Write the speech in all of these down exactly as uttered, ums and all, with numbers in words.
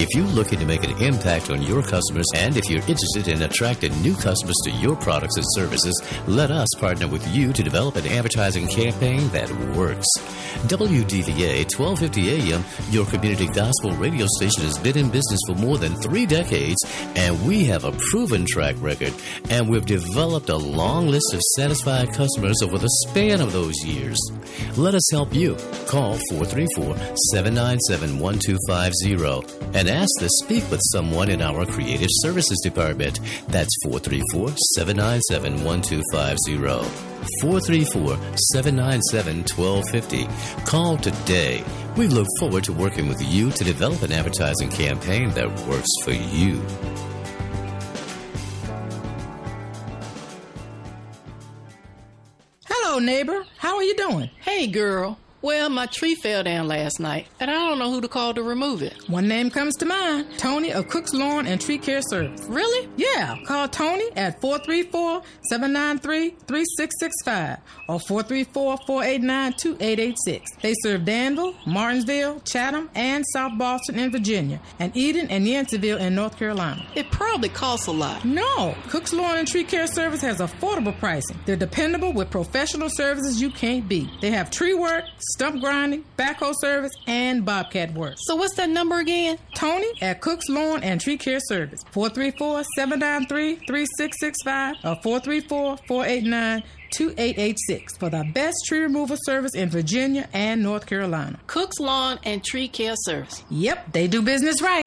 If you're looking to make an impact on your customers and if you're interested in attracting new customers to your products and services, let us partner with you to develop an advertising campaign that works. W D V A twelve fifty A M, your community gospel radio station, has been in business for more than three decades, and we have a proven track record, and we've developed a long list of satisfied customers over the span of those years. Let us help you. Call four three four, seven nine seven, one two five zero and ask to speak with someone in our Creative Services Department. That's four three four, seven nine seven, one two five zero. four three four, seven nine seven, one two five zero. Call today. We look forward to working with you to develop an advertising campaign that works for you. Hello, neighbor. How are you doing? Hey, girl. Well, my tree fell down last night, and I don't know who to call to remove it. One name comes to mind. Tony of Cook's Lawn and Tree Care Service. Really? Yeah. Call Tony at four three four, seven nine three, three six six five or four three four, four eight nine, two eight eight six. They serve Danville, Martinsville, Chatham, and South Boston in Virginia, and Eden and Yanceyville in North Carolina. It probably costs a lot. No. Cook's Lawn and Tree Care Service has affordable pricing. They're dependable with professional services you can't beat. They have tree work, stump grinding, backhoe service, and bobcat work. So what's that number again? Tony at Cook's Lawn and Tree Care Service. four three four, seven nine three, three six six five or four three four, four eight nine, two eight eight six for the best tree removal service in Virginia and North Carolina. Cook's Lawn and Tree Care Service. Yep, they do business right.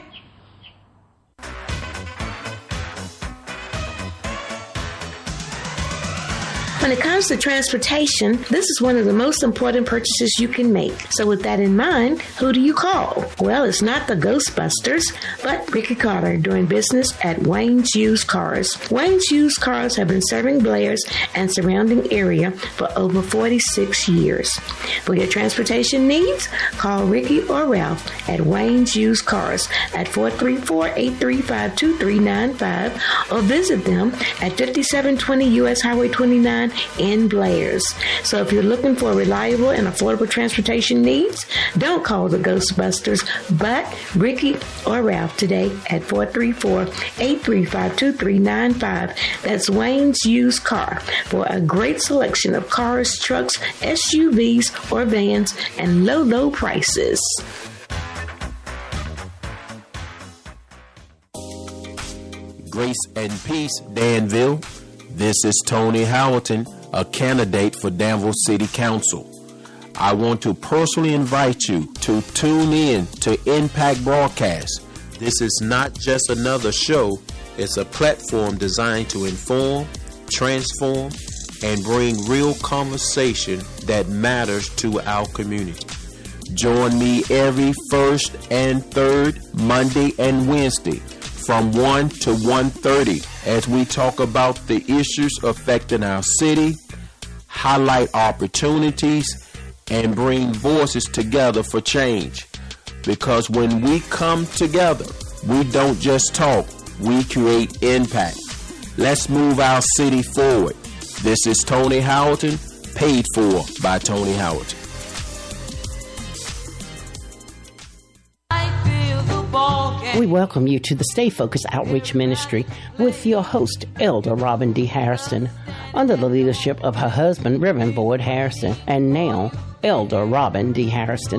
When it comes to transportation, this is one of the most important purchases you can make. So with that in mind, who do you call? Well, it's not the Ghostbusters, but Ricky Carter, doing business at Wayne's Used Cars. Wayne's Used Cars have been serving Blairs and surrounding area for over forty-six years. For your transportation needs, call Ricky or Ralph at Wayne's Used Cars at four three four, eight three five, two three nine five or visit them at fifty-seven twenty U S Highway twenty-nine in Blairs. So if you're looking for reliable and affordable transportation needs, don't call the Ghostbusters, but Ricky or Ralph today at four three four, eight three five, two three nine five. That's Wayne's Used Car for a great selection of cars, trucks, S U Vs, or vans, and low, low prices. Grace and peace, Danville. This is Tony Hamilton, a candidate for Danville City Council. I want to personally invite you to tune in to Impact Broadcast. This is not just another show, it's a platform designed to inform, transform, and bring real conversation that matters to our community. Join me every first and third Monday and Wednesday from one to one thirty as we talk about the issues affecting our city, highlight opportunities, and bring voices together for change. Because when we come together, we don't just talk, we create impact. Let's move our city forward. This is Tony Hamilton, paid for by Tony Hamilton. We welcome you to the Stay Focused Outreach Ministry with your host, Elder Robin D. Harrison, under the leadership of her husband, Reverend Boyd Harrison, and now, Elder Robin D. Harrison.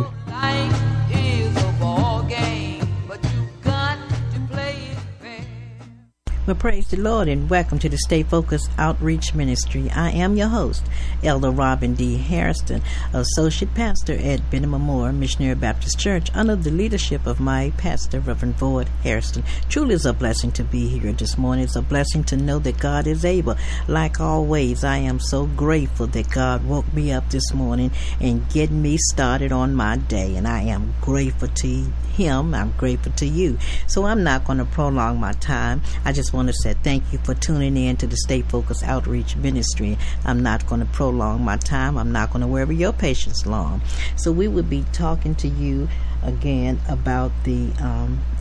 Well, praise the Lord and welcome to the Stay Focused Outreach Ministry. I am your host, Elder Robin D. Harrison, Associate Pastor at Benham Moore Missionary Baptist Church, under the leadership of my pastor, Reverend Boyd Harrison. Truly is a blessing to be here this morning. It's a blessing to know that God is able. Like always, I am so grateful that God woke me up this morning and get me started on my day, and I am grateful to Him. I'm grateful to you. So I'm not going to prolong my time. I just want to say thank you for tuning in to the Stay Focused Outreach Ministry. I'm not going to prolong my time. I'm not going to worry your patience long. So we will be talking to you again about the um,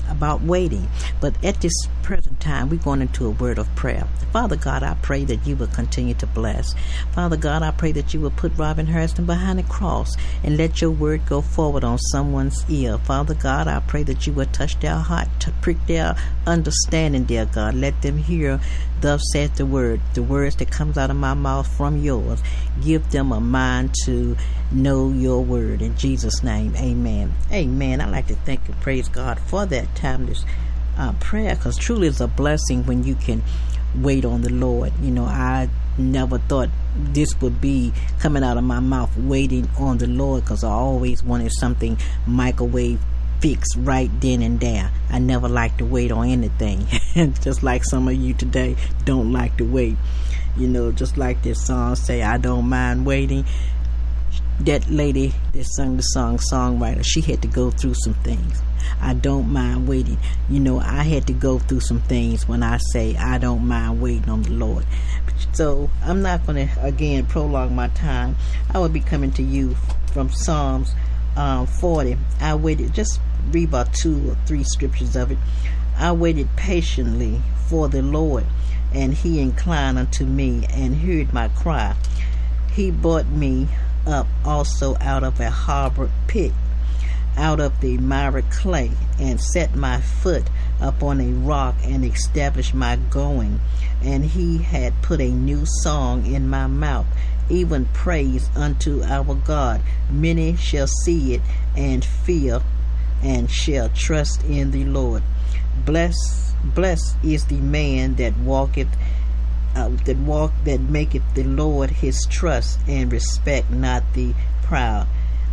about waiting. But at this present time, we're going into a word of prayer. Father God, I pray that you will continue to bless. Father God, I pray that you will put Robin Hairston behind the cross and let your word go forward on someone's ear. Father God, I pray that you will touch their heart, to prick their understanding, dear God. Let them hear, thus saith the word, the words that comes out of my mouth from yours. Give them a mind to know your word. In Jesus' name, amen. Amen. I like to thank and praise God for that timeless uh, prayer, because truly it's a blessing when you can wait on the Lord. You know, I never thought this would be coming out of my mouth, waiting on the Lord, because I always wanted something microwave fixed right then and there. I never liked to wait on anything. Just like some of you today don't like to wait. You know, just like this song say, I don't mind waiting. That lady that sung the song, songwriter, she had to go through some things. I don't mind waiting. You know, I had to go through some things when I say I don't mind waiting on the Lord. So I'm not going to, again, prolong my time. I will be coming to you from Psalms um, forty. I waited, just read about two or three scriptures of it. I waited patiently for the Lord, and he inclined unto me and heard my cry. He brought me up also out of a harbor pit, out of the miry clay, and set my foot upon a rock, and established my going. And he had put a new song in my mouth, even praise unto our God. Many shall see it and fear, and shall trust in the Lord. Blessed, blessed is the man that walketh Uh, that walk that maketh the Lord his trust, and respect not the proud,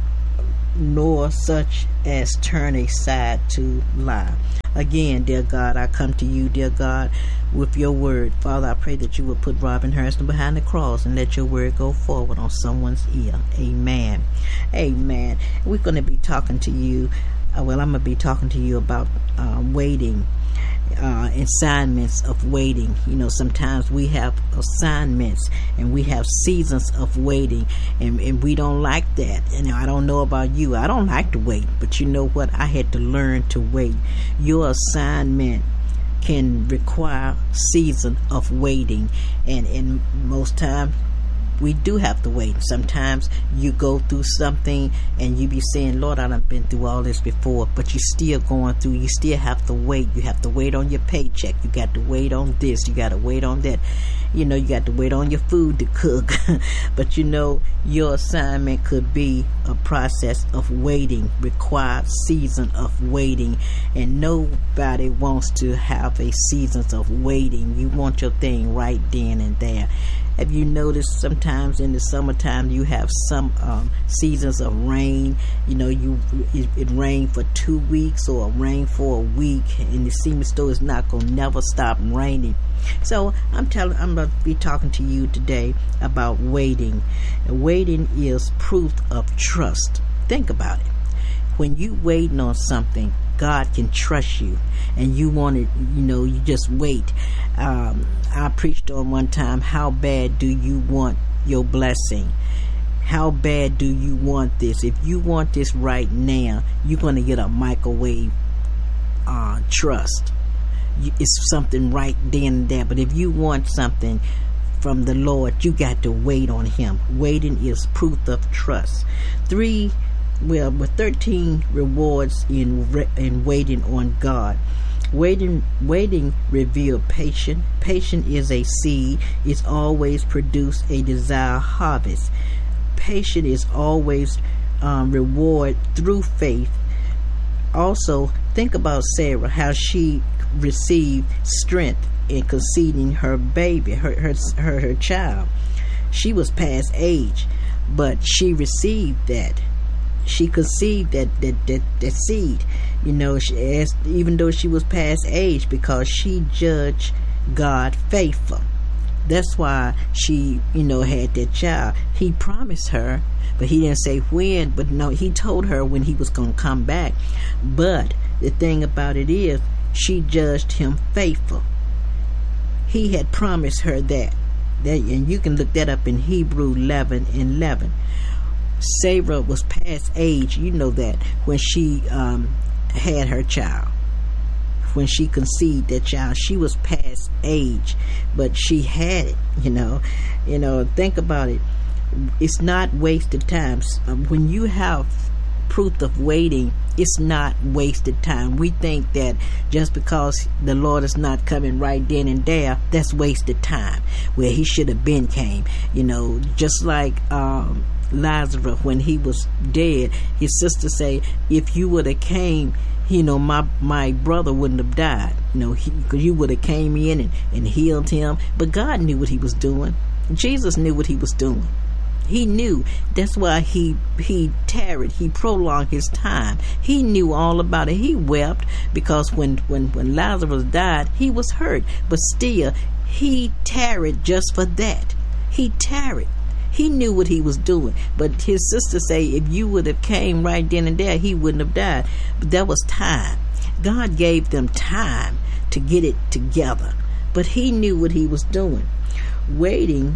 nor such as turn aside to lie. Again, dear God, I come to you, dear God, with your word. Father, I pray that you will put Robin Hairston behind the cross and let your word go forward on someone's ear. Amen. Amen. We're going to be talking to you, uh, well, I'm going to be talking to you about uh, waiting. Uh, assignments of waiting. You know, sometimes we have assignments and we have seasons of waiting, and, and we don't like that. And I don't know about you, I don't like to wait, but you know what? I had to learn to wait. Your assignment can require season of waiting, and in most times we do have to wait. Sometimes you go through something and you be saying, Lord, I done been through all this before, but you still going through. You still have to wait. You have to wait on your paycheck. You got to wait on this. You got to wait on that. You know, you got to wait on your food to cook. But you know, your assignment could be a process of waiting, required season of waiting. And nobody wants to have a season of waiting. You want your thing right then and there. Have you noticed sometimes in the summertime you have some um, seasons of rain? You know, you it, it rained for two weeks or rain for a week, and it seems as though it's not gonna never stop raining. So I'm telling, I'm gonna be talking to you today about waiting. And waiting is proof of trust. Think about it. When you waiting on something, God can trust you, and you want it, you know, you just wait. Um, I preached on one time, how bad do you want your blessing? How bad do you want this? If you want this right now, you're going to get a microwave uh, trust. You, it's something right then and there. But if you want something from the Lord, you got to wait on him. Waiting is proof of trust. Three Well, with thirteen rewards in in waiting on God. Waiting waiting reveal patience. Patience is a seed. It's always produce a desired harvest. Patience is always um, reward through faith. Also, think about Sarah, how she received strength in conceiving her baby, her her her, her child. She was past age, but she received that. She conceived that that, that, that seed, you know, she asked, even though she was past age, because she judged God faithful. That's why she, you know, had that child. He promised her, but he didn't say when, but no, he told her when he was going to come back. But the thing about it is, she judged him faithful. He had promised her that. that and you can look that up in Hebrew eleven and eleven. Sarah was past age, you know that, when she um, had her child. when she conceived that child. She was past age, but she had it, you know. You know, think about it. It's not wasted time. When you have proof of waiting, it's not wasted time. We think that just because the Lord is not coming right then and there, that's wasted time, where he should have been came. You know, just like um, Lazarus, when he was dead, his sister say, if you would have came, you know, my my brother wouldn't have died. You know, because you would have came in and, and healed him. But God knew what he was doing. Jesus knew what he was doing. He knew. That's why he he tarried. He prolonged his time. He knew all about it. He wept because when, when, when Lazarus died, he was hurt. But still, he tarried just for that. He tarried. He knew what he was doing. But his sister say, if you would have came right then and there, he wouldn't have died. But that was time. God gave them time to get it together. But he knew what he was doing. Waiting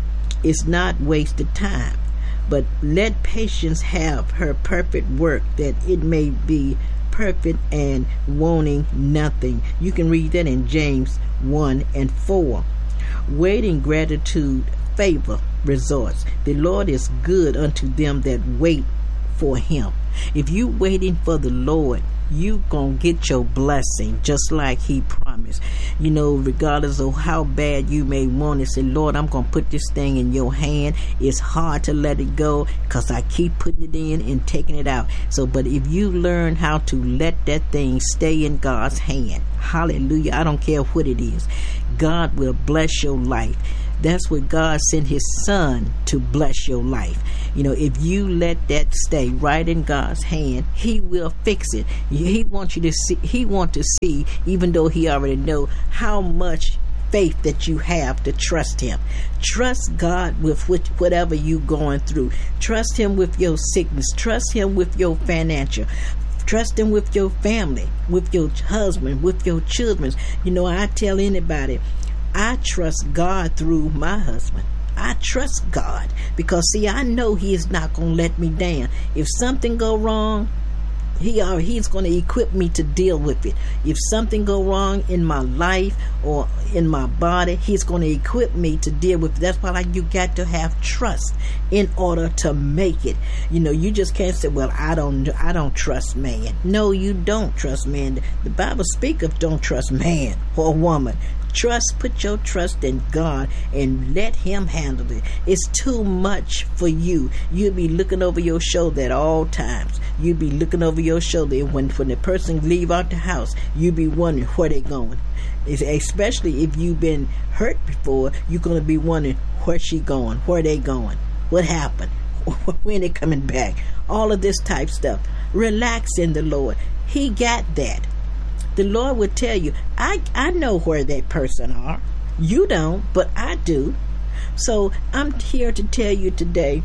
is not wasted time, but let patience have her perfect work, that it may be perfect and wanting nothing. You can read that in James one and four. Waiting, gratitude, favor, resorts. The Lord is good unto them that wait for him. If you waiting for the Lord, you gonna get your blessing just like he promised. You know, regardless of how bad you may want it, say, Lord, I'm gonna put this thing in your hand. It's hard to let it go because I keep putting it in and taking it out. So, but if you learn how to let that thing stay in God's hand, hallelujah, I don't care what it is, God will bless your life. That's what God sent his son to bless your life. You know, if you let that stay right in God's hand, he will fix it. He wants you to see, he wants to see, even though he already know how much faith that you have to trust him. Trust God with whatever you going through. Trust him with your sickness. Trust him with your financial. Trust him with your family, with your husband, with your children. You know, I tell anybody, I trust God through my husband. I trust God because, see, I know he is not going to let me down. If something go wrong, he are, he's going to equip me to deal with it. If something go wrong in my life or in my body, he's going to equip me to deal with it. That's why, like, you got to have trust in order to make it. You know, you just can't say, well, I don't I don't trust man. No, you don't trust man. The Bible speaks of don't trust man or woman. Trust, put your trust in God and let him handle it. It's too much for you. You'll be looking over your shoulder at all times. You'll be looking over your shoulder. When, when the person leave out the house, you'll be wondering where they going. It's, especially if you've been hurt before, you're going to be wondering where she going, where they going, what happened, when they coming back. All of this type stuff. Relax in the Lord. He got that. The Lord would tell you, I, I know where that person are. You don't, but I do. So I'm here to tell you today,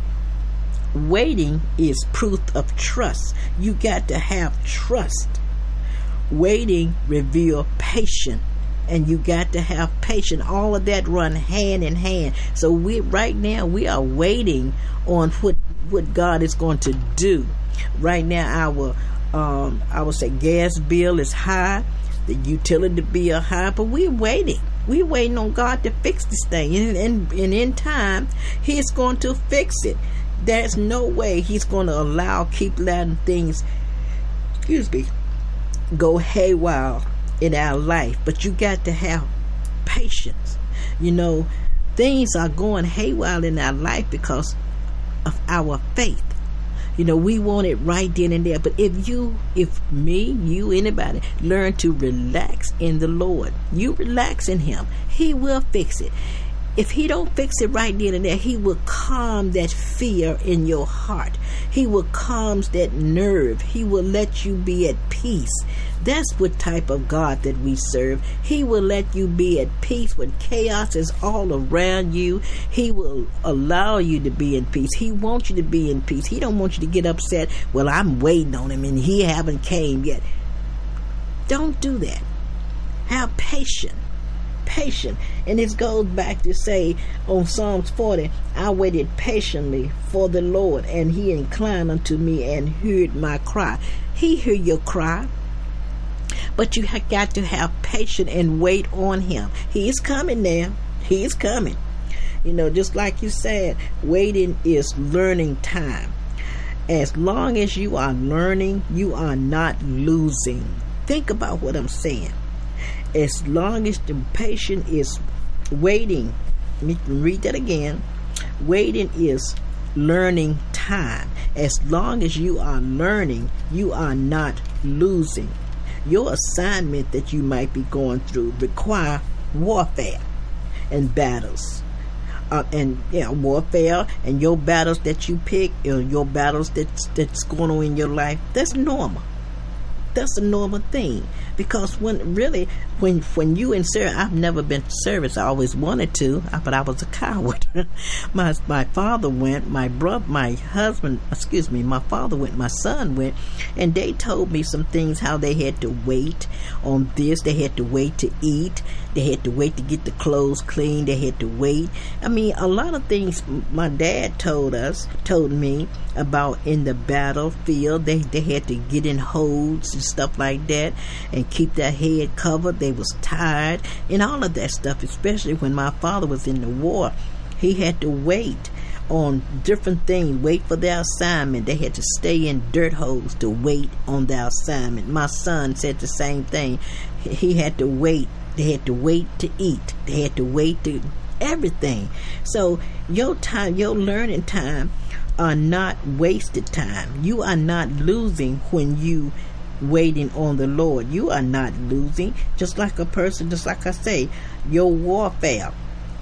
waiting is proof of trust. You got to have trust. Waiting reveal patience, and you got to have patience. All of that run hand in hand. So we right now we are waiting on what what God is going to do. Right now, our Um, I would say gas bill is high, the utility bill high, but we're waiting. We're waiting on God to fix this thing. And, and, and in time, he's going to fix it. There's no way he's going to allow, keep letting things, excuse me, go haywire in our life. But you got to have patience. You know, things are going haywire in our life because of our faith. You know, we want it right then and there. But if you, if me, you, anybody, learn to relax in the Lord, you relax in him, he will fix it. If he don't fix it right then and there, he will calm that fear in your heart. He will calm that nerve. He will let you be at peace. That's what type of God that we serve. He will let you be at peace when chaos is all around you. He will allow you to be in peace. He wants you to be in peace. He don't want you to get upset. Well, I'm waiting on him and he haven't came yet. Don't do that. Have patience. Patient. And it goes back to say on Psalms forty, I waited patiently for the Lord, and he inclined unto me and heard my cry. He heard your cry. but you have got to have patience and wait on him. He's coming now. He's coming. You know, just like you said, waiting is learning time. As long as you are learning, you are not losing. Think about what I'm saying. As long as the patient is waiting, let me read that again. Waiting is learning time. As long as you are learning, you are not losing. Your assignment that you might be going through require warfare and battles. Uh, and yeah, you know, warfare and your battles that you pick, you know, your battles that's that's going on in your life, that's normal. That's a normal thing. Because when really, when when you in service, I've never been to service. I always wanted to, but I was a coward. my my father went, my brother, my husband, excuse me, my father went, my son went, and they told me some things, how they had to wait on this, they had to wait to eat, they had to wait to get the clothes clean, they had to wait. I mean, a lot of things my dad told us, told me about in the battlefield. They they had to get in holds and stuff like that, and keep their head covered. They was tired and all of that stuff, especially when my father was in the war. He had to wait on different things, wait for their assignment. They had to stay in dirt holes to wait on their assignment. My son said the same thing. He had to wait. They had to wait to eat. They had to wait to everything. So your time, your learning time are not wasted time. You are not losing when you waiting on the Lord. You are not losing. Just like a person, just like I say, your warfare,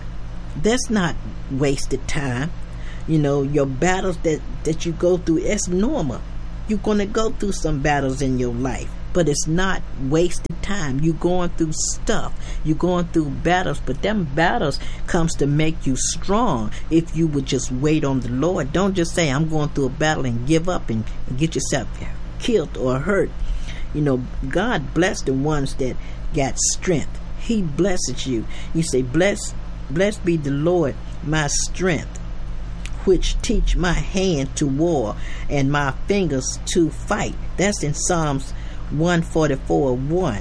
that's not wasted time. You know, your battles that, that you go through, it's normal. You're going to go through some battles in your life, but it's not wasted time. You're going through stuff. You're going through battles, but them battles comes to make you strong if you would just wait on the Lord. Don't just say, I'm going through a battle and give up and, and get yourself killed or hurt. You know, God bless the ones that got strength. He blesses you. You say, bless, blessed be the Lord, my strength, which teach my hand to war and my fingers to fight. That's in Psalms one forty-four one.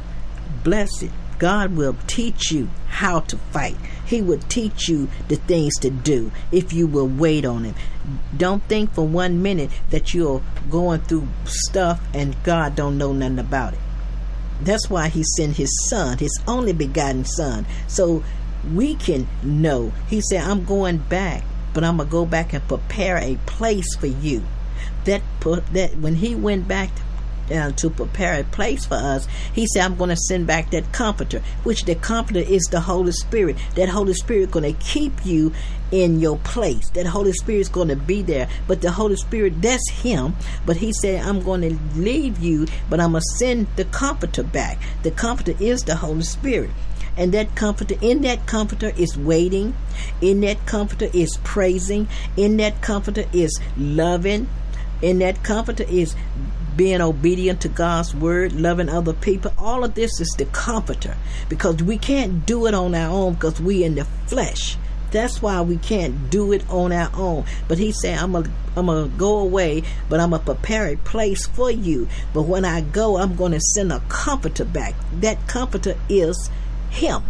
Blessed. God will teach you how to fight. He will teach you the things to do if you will wait on him. Don't think for one minute that you're going through stuff and God don't know nothing about it. That's why he sent his son, his only begotten son, so we can know. He said, I'm going back, but I'm going to go back and prepare a place for you. That that when he went back to Uh, to prepare a place for us, he said, I'm going to send back that comforter, which the comforter is the Holy Spirit. That Holy Spirit going to keep you in your place. That Holy Spirit is going to be there. But the Holy Spirit, that's him. But he said, I'm going to leave you, but I'm going to send the comforter back. The comforter is the Holy Spirit. And that comforter, in that comforter is waiting. In that comforter is praising. In that comforter is loving. In that comforter is being obedient to God's word, loving other people. All of this is the comforter, because we can't do it on our own because we in the flesh. That's why we can't do it on our own. But he said, I'm gonna I'm gonna go away, but I'm gonna prepare a place for you. But when I go, I'm gonna send a comforter back. That comforter is him,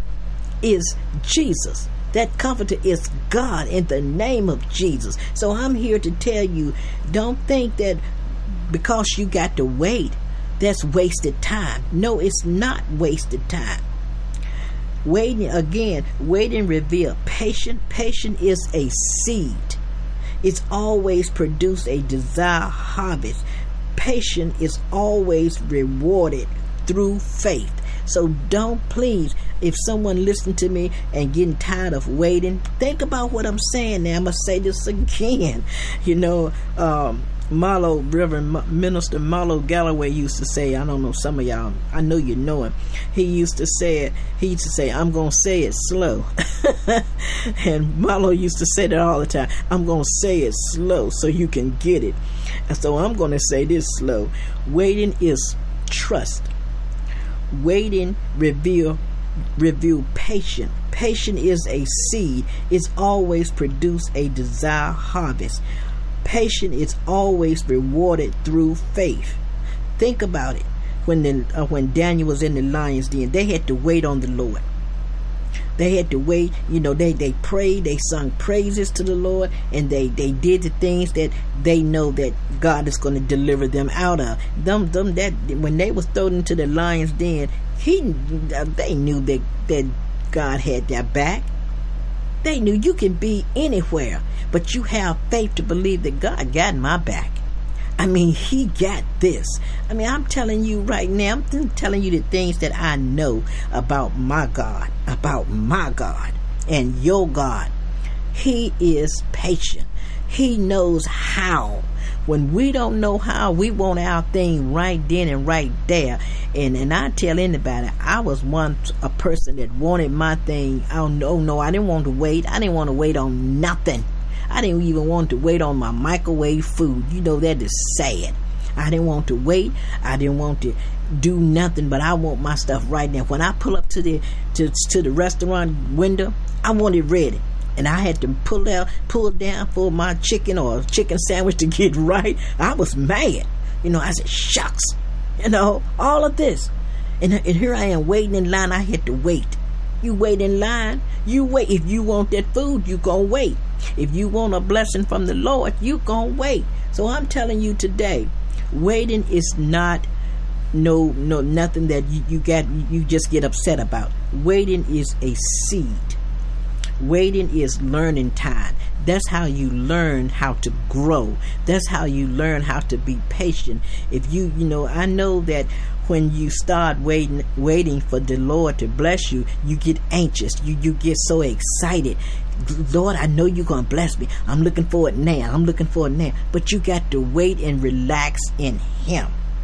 is Jesus. That comforter is God, in the name of Jesus. So I'm here to tell you, don't think that because you got to wait, that's wasted time. No, it's not wasted time. Waiting, again, waiting reveal patience. Patience is a seed. It's always produced a desired harvest. Patience is always rewarded through faith. So don't, please, if someone listening to me and getting tired of waiting, think about what I'm saying now. I'm going to say this again. You know, um, Marlo, Reverend Minister Marlo Galloway used to say, I don't know, some of y'all, I know you know him. He used to say it, he used to say, I'm going to say it slow. And Marlo used to say that all the time. I'm going to say it slow so you can get it. And so I'm going to say this slow. Waiting is trust. Waiting reveal reveal patience. Patience is a seed. It's always produce a desired harvest. Patience is always rewarded through faith. Think about it. when the uh, when Daniel was in the lion's den, they had to wait on the Lord. They had to wait, you know, they, they prayed, they sung praises to the Lord, and they, they did the things that they know that God is going to deliver them out of. Them, them that when they was thrown into the lion's den, he they knew that, that God had their back. They knew you can be anywhere, but you have faith to believe that God got my back. I mean, he got this. I mean, I'm telling you right now, I'm telling you the things that I know about my God, about my God and your God. He is patient. He knows how. When we don't know how, we want our thing right then and right there. And and I tell anybody, I was once a person that wanted my thing. I don't know, no, I didn't want to wait. I didn't want to wait on nothing. I didn't even want to wait on my microwave food. You know, that is sad. I didn't want to wait. I didn't want to do nothing, but I want my stuff right now. When I pull up to the to, to the restaurant window, I want it ready. And I had to pull out, pull down for my chicken or chicken sandwich to get right. I was mad. You know, I said, shucks. You know, all of this. And, and here I am waiting in line. I had to wait. You wait in line. You wait. If you want that food, you gonna wait. If you want a blessing from the Lord, you gonna wait. So I'm telling you today, waiting is not no no nothing that you, you got you just get upset about. Waiting is a seed. Waiting is learning time. That's how you learn how to grow. That's how you learn how to be patient. If you you know, I know that when you start waiting waiting for the Lord to bless you, you get anxious. You you get so excited. Lord, I know you're going to bless me. I'm looking for it now. I'm looking for it now. But you got to wait and relax in him.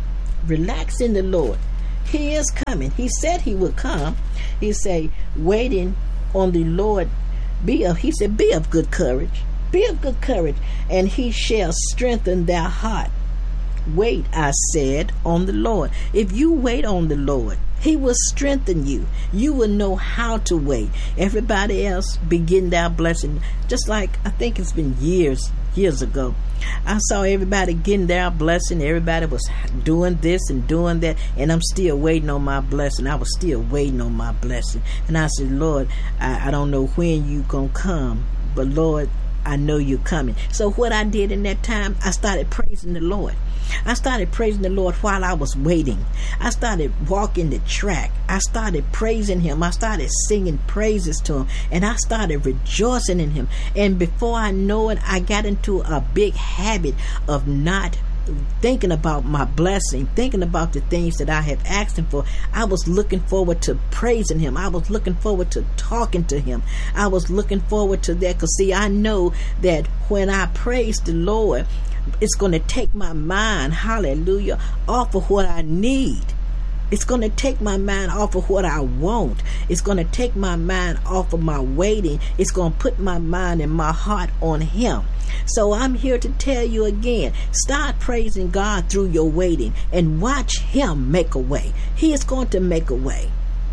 Relax in the Lord. He is coming. He said he would come. He say, waiting on the Lord, be of, he said, be of good courage. Be of good courage, and he shall strengthen thy heart. Wait, I said, on the Lord. If you wait on the Lord, he will strengthen you. You will know how to wait. Everybody else be getting their blessing. Just like, I think it's been years, years ago. I saw everybody getting their blessing. Everybody was doing this and doing that. And I'm still waiting on my blessing. I was still waiting on my blessing. And I said, Lord, I, I don't know when you going to come. But Lord, I know you're coming. So what I did in that time, I started praising the Lord. I started praising the Lord while I was waiting. I started walking the track. I started praising him. I started singing praises to him. And I started rejoicing in him. And before I know it, I got into a big habit of not thinking about my blessing, thinking about the things that I have asked him for. I was looking forward to praising him. I was looking forward to talking to him. I was looking forward to that, because see, I know that when I praise the Lord, it's going to take my mind, hallelujah, off of what I need. It's going to take my mind off of what I want. It's going to take my mind off of my waiting. It's going to put my mind and my heart on him. So I'm here to tell you again, start praising God through your waiting and watch him make a way. He is going to make a way.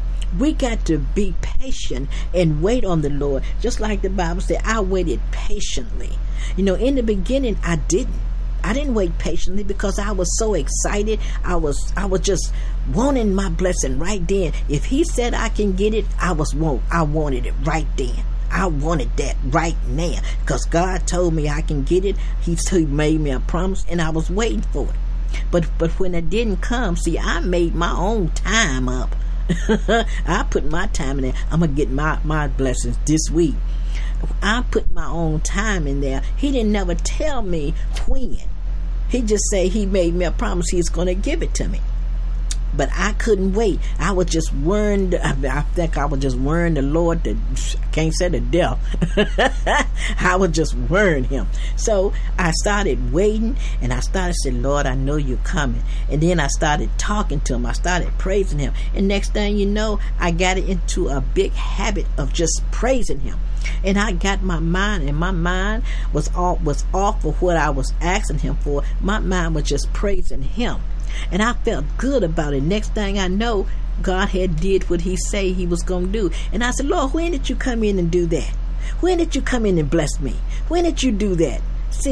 We got to be patient and wait on the Lord. Just like the Bible said, I waited patiently. You know, in the beginning, I didn't. I didn't wait patiently because I was so excited. I was I was just wanting my blessing right then. If he said I can get it, I was want I wanted it right then. I wanted that right now because God told me I can get it. He, he made me a promise, and I was waiting for it. But but when it didn't come, see, I made my own time up. I put my time in there. I'm gonna get my my blessings this week. I put my own time in there. He didn't never tell me when. He just say he made me a promise he's going to give it to me. But I couldn't wait. I was just worrying. I think I was just worrying the Lord. The, I can't say the devil. I was just worrying him. So I started waiting, and I started saying, Lord, I know you're coming. And then I started talking to him. I started praising him. And next thing you know, I got into a big habit of just praising him. And I got my mind, and my mind was all, was off of what I was asking him for. My mind was just praising him. And I felt good about it. Next thing I know, God had did what he said he was going to do. And I said, Lord, when did you come in and do that? When did you come in and bless me? When did you do that? See,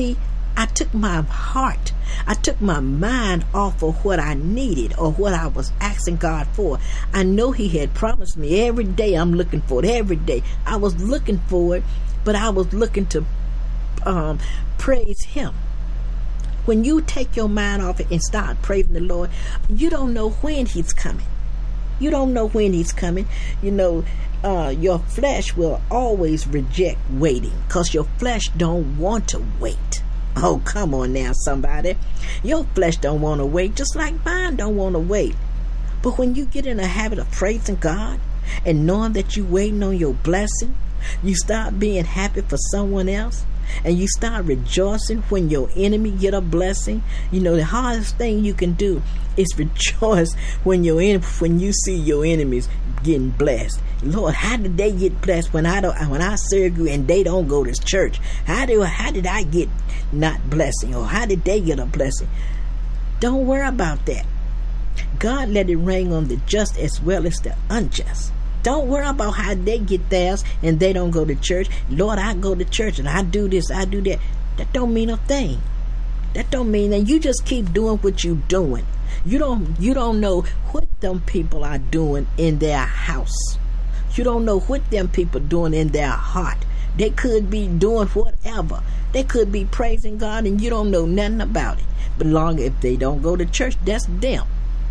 I took my heart, I took my mind off of what I needed or what I was asking God for. I know He had promised me every day. I'm looking for it every day. I was looking for it, but I was looking to um, praise Him. When you take your mind off it and start praising the Lord, you don't know when He's coming. You don't know when He's coming. You know, uh, your flesh will always reject waiting because your flesh don't want to wait. Oh, come on now, somebody. Your flesh don't want to wait, just like mine don't want to wait. But when you get in a habit of praising God and knowing that you're waiting on your blessing, you start being happy for someone else, and you start rejoicing when your enemy get a blessing. You know, the hardest thing you can do is rejoice when your en- when you see your enemies getting blessed. Lord, how did they get blessed when I don't when I serve you and they don't go to church? How do how did I get not blessing, or how did they get a blessing? Don't worry about that. God let it rain on the just as well as the unjust. Don't worry about how they get theirs and they don't go to church. Lord, I go to church and I do this, I do that. That don't mean a thing. That don't mean that. You just keep doing what you doing. You don't you don't know what them people are doing in their house. You don't know what them people doing in their heart. They could be doing whatever. They could be praising God and you don't know nothing about it. But long if they don't go to church, that's them.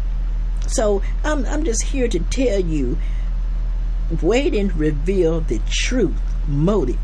So I'm I'm just here to tell you, waiting reveal the truth motive.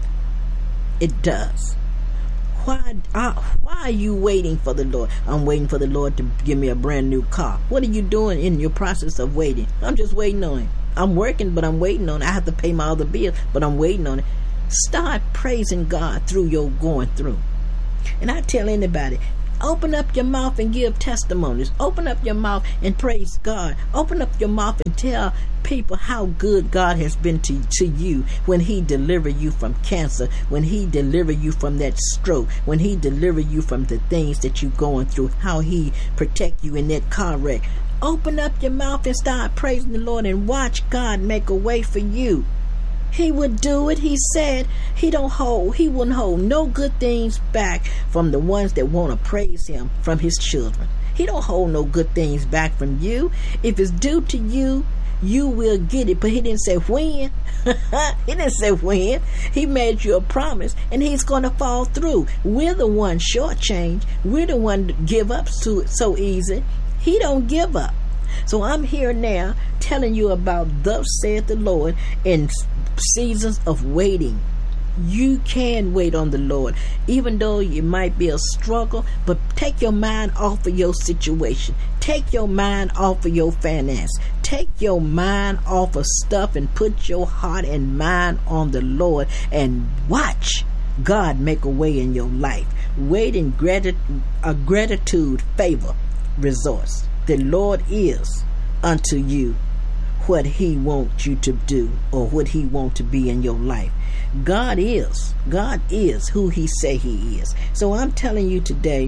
It does. Why uh, why are you waiting for the Lord? I'm waiting for the Lord to give me a brand new car. What are you doing in your process of waiting? I'm just waiting on Him. I'm working, but I'm waiting on it. I have to pay my other bills, but I'm waiting on it. Start praising God through your going through. And I tell anybody, open up your mouth and give testimonies. Open up your mouth and praise God. Open up your mouth and tell people how good God has been to, to you when He delivered you from cancer, when He delivered you from that stroke, when He delivered you from the things that you're going through, how He protect you in that car wreck. Open up your mouth and start praising the Lord and watch God make a way for you. He would do it. He said he don't hold, he wouldn't hold no good things back from the ones that want to praise Him, from His children. He don't hold no good things back from you. If it's due to you, you will get it. But He didn't say when. He didn't say when. He made you a promise, and He's going to fall through. We're the one shortchanged. We're the one that give up so, so easy. He don't give up. So I'm here now telling you about thus saith the Lord in seasons of waiting. You can wait on the Lord, even though it might be a struggle, but take your mind off of your situation. Take your mind off of your finance. Take your mind off of stuff and put your heart and mind on the Lord and watch God make a way in your life. Wait in gratitude, a gratitude favor resource. The Lord is unto you what He wants you to do or what He wants to be in your life. God is. God is who He say He is. So I'm telling you today,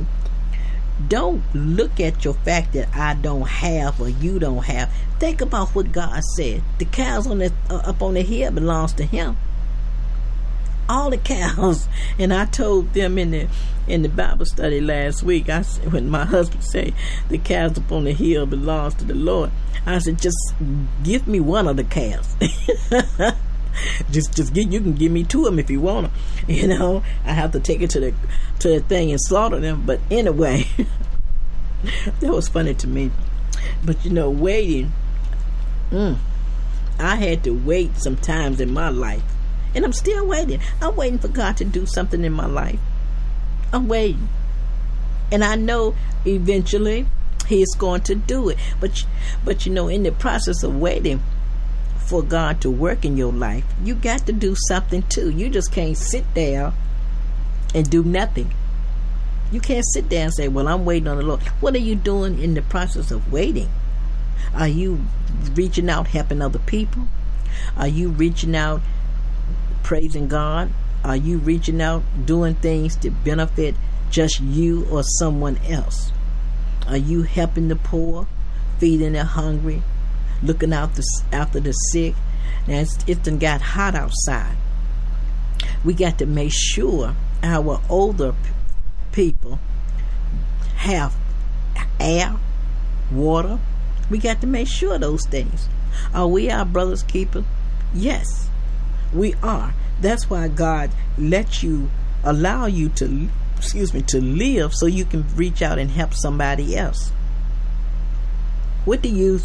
don't look at your fact that I don't have or you don't have. Think about what God said. The cows on the, uh, up on the hill belongs to Him. All the cows. And I told them in the in the Bible study last week, I when my husband said the cows up on the hill belongs to the Lord, I said, just give me one of the calves. just just get, you can give me two of them if you want them. You know, I have to take it to the to the thing and slaughter them. But anyway, that was funny to me. But you know, waiting, mm, I had to wait sometimes in my life. And I'm still waiting. I'm waiting for God to do something in my life. I'm waiting. And I know eventually He's going to do it. But, but you know, in the process of waiting for God to work in your life, you got to do something too. You just can't sit there and do nothing. You can't sit there and say, well, I'm waiting on the Lord. What are you doing in the process of waiting? Are you reaching out, helping other people? Are you reaching out, praising God? Are you reaching out, doing things to benefit just you or someone else? Are you helping the poor, feeding the hungry, looking out the, after the sick? Now, it's, it's done got hot outside. We got to make sure our older p- people have air, water. We got to make sure of those things. Are we our brother's keeper? Yes, we are. That's why God let you, allow you to, excuse me, to live so you can reach out and help somebody else. What do you,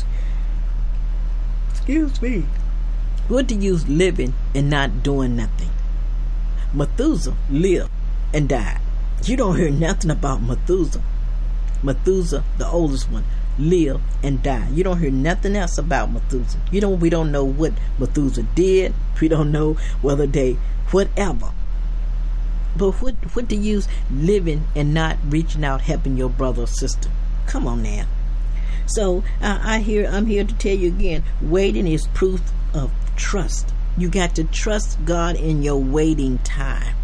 excuse me, what do you living and not doing nothing? Methuselah lived and died. You don't hear nothing about Methuselah. Methuselah, the oldest one, lived and died. You don't hear nothing else about Methuselah. You don't. We don't know what Methuselah did. We don't know whether they, whatever. But what what do you living and not reaching out, helping your brother or sister? Come on now. So uh, I hear. I'm here to tell you again. Waiting is proof of trust. You got to trust God in your waiting time.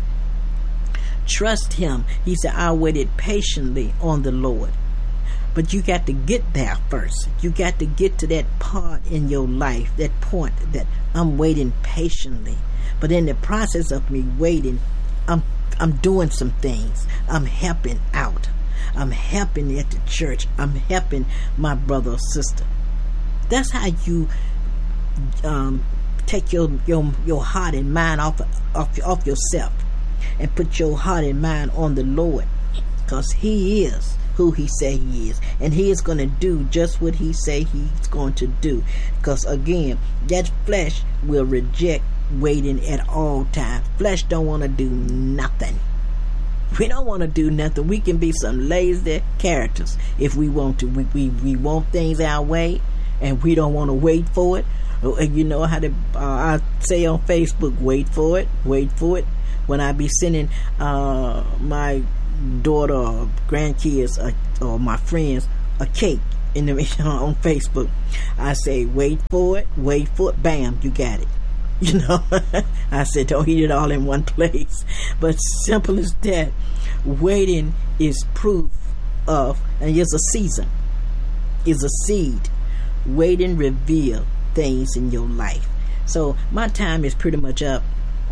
Trust Him. He said, I waited patiently on the Lord. But you got to get there first. You got to get to that part in your life, that point that I'm waiting patiently. But in the process of me waiting, I'm I'm doing some things. I'm helping out. I'm helping at the church. I'm helping my brother or sister. That's how you um, take your, your your heart and mind off off off yourself, and put your heart and mind on the Lord, because He is who He say He is, and He is going to do just what He say He's going to do. Because again, that flesh will reject waiting at all times. Flesh don't want to do nothing. We don't want to do nothing. We can be some lazy characters if we want to. We we, we want things our way, and we don't want to wait for it. You know how to uh, I say on Facebook, wait for it, wait for it. When I be sending uh, my daughter or grandkids or, or my friends a cake in the on Facebook, I say, wait for it, wait for it, bam, you got it. You know, I said, don't eat it all in one place. But simple as that. Waiting is proof of, and it's a season, is a seed. Waiting reveal things in your life. So my time is pretty much up.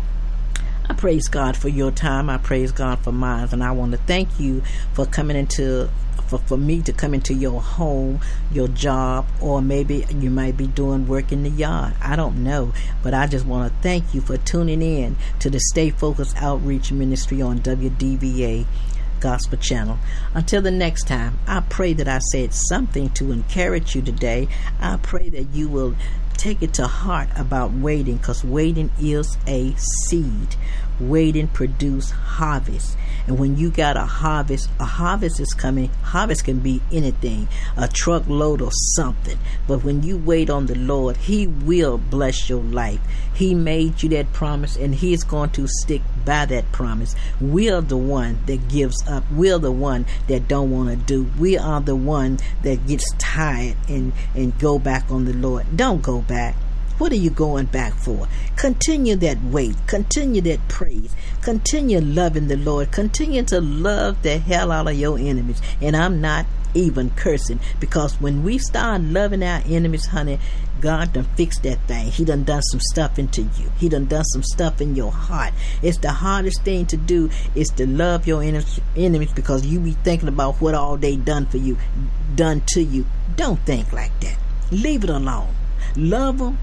I praise God for your time. I praise God for mine. And I want to thank you for coming into, for, for me to come into your home, your job, or maybe you might be doing work in the yard. I don't know. But I just want to thank you for tuning in to the Stay Focused Outreach Ministry on W D V A Gospel Channel. Until the next time, I pray that I said something to encourage you today. I pray that you will take it to heart about waiting, because waiting is a seed. Waiting produce harvest. And when you got a harvest, a harvest is coming. Harvest can be anything, a truckload or something. But when you wait on the Lord, He will bless your life. He made you that promise, and He's going to stick by that promise. We're the one that gives up. We're the one that don't want to do. We are the one that gets tired and, and go back on the Lord. Don't go back. What are you going back for? Continue that wait. Continue that praise. Continue loving the Lord. Continue to love the hell out of your enemies. And I'm not even cursing, because when we start loving our enemies, honey, God done fixed that thing. He done done some stuff into you. He done done some stuff in your heart. It's the hardest thing to do, is to love your enemies, because you be thinking about what all they done for you, done to you. Don't think like that. Leave it alone. Love them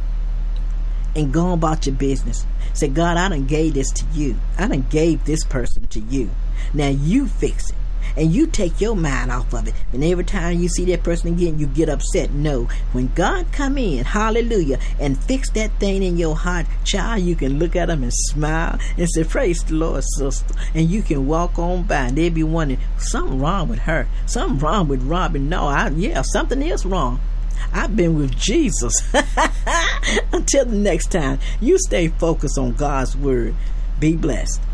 and go about your business. Say, God, I done gave this to you. I done gave this person to you. Now you fix it. And you take your mind off of it. And every time you see that person again, you get upset. No. When God come in, hallelujah, and fix that thing in your heart, child, you can look at them and smile and say, praise the Lord, sister. And you can walk on by, and they'll be wondering, something wrong with her. Something wrong with Robin. No, I, yeah, something is wrong. I've been with Jesus. Until the next time, you stay focused on God's word. Be blessed.